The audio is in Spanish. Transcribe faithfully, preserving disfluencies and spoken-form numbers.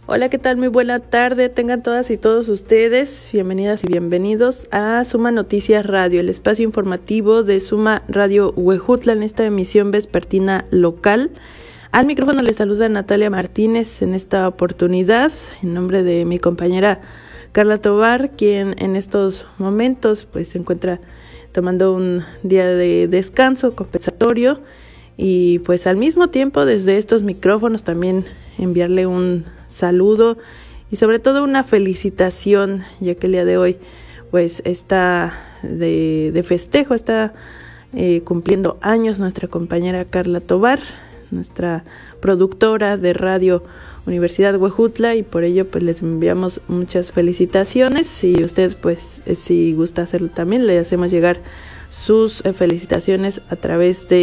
Hola, ¿qué tal? Muy buena tarde. Tengan todas y todos ustedes bienvenidas y bienvenidos a Suma Noticias Radio, el espacio informativo de Suma Radio Huejutla en esta emisión vespertina local. Al micrófono les saluda Natalia Martínez en esta oportunidad, en nombre de mi compañera Carla Tobar, quien en estos momentos pues se encuentra tomando un día de descanso compensatorio, y pues al mismo tiempo desde estos micrófonos también enviarle un saludo y sobre todo una felicitación, ya que el día de hoy pues está de, de festejo, está eh, cumpliendo años nuestra compañera Carla Tobar, nuestra productora de Radio Universidad Huejutla, y por ello pues les enviamos muchas felicitaciones, y ustedes pues si gusta hacerlo también le hacemos llegar sus eh, felicitaciones a través de